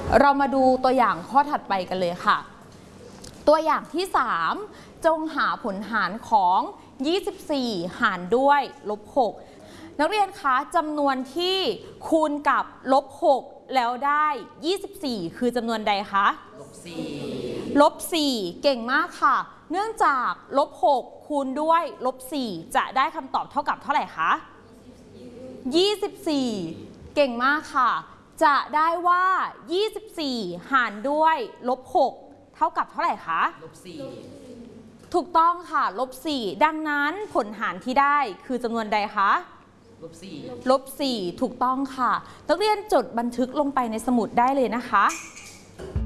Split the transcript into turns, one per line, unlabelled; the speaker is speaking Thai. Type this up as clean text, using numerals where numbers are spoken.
เรามาดูตัวอย่างข้อถัดไปกันเลยค่ะตัวอย่างที่3จงหาผลหารของ24หารด้วย-6นักเรียนคะจำนวนที่คูณกับ-6แล้วได้24คือจำนวนใดคะ-4เก่งมากค่ะเนื่องจาก-6คูณด้วย-4จะได้คำตอบเท่ากับเท่าไหร่คะ24เก่งมากค่ะจะได้ว่า24หารด้วย-6เท่ากับเท่าไหร่คะ-4ถูกต้องค่ะ-4ดังนั้นผลหารที่ได้คือจำนวนใดคะ-4ถูกต้องค่ะนักเรียนจดบันทึกลงไปในสมุดได้เลยนะคะ